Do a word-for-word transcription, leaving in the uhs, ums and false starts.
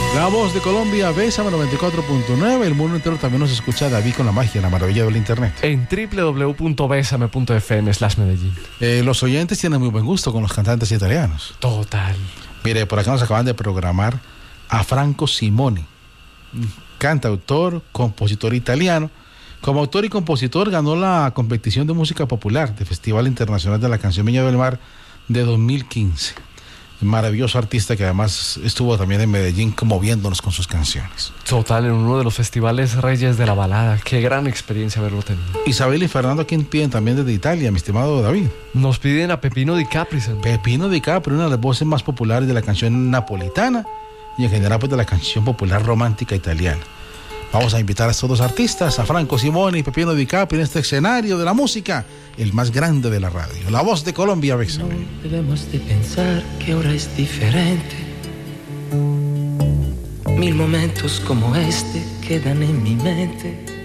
La voz de Colombia, Bésame noventa y cuatro punto nueve. El mundo entero también nos escucha, David, con la magia, la maravilla del internet. En doble u doble u doble u punto besame punto efe eme slash Medellín. Eh, los oyentes tienen muy buen gusto con los cantantes italianos. Total. Mire, por acá nos acaban de programar a Franco Simoni, cantautor, compositor italiano. Como autor y compositor ganó la competición de música popular del Festival Internacional de la Canción Viña del Mar de dos mil quince. Maravilloso artista que además estuvo también en Medellín conmoviéndonos con sus canciones. Total, en uno de los festivales Reyes de la Balada. Qué gran experiencia haberlo tenido. Isabel y Fernando, ¿a quién piden también desde Italia, mi estimado David? Nos piden a Pepino Di Capri. Pepino Di Capri, una de las voces más populares de la canción napolitana y en general pues de la canción popular romántica italiana. Vamos a invitar a estos dos artistas, a Franco Simoni y Pepino Di Capri, en este escenario de la música, el más grande de la radio, la voz de Colombia, Bésame. No debemos de pensar que ahora es diferente. Mil momentos como este quedan en mi mente.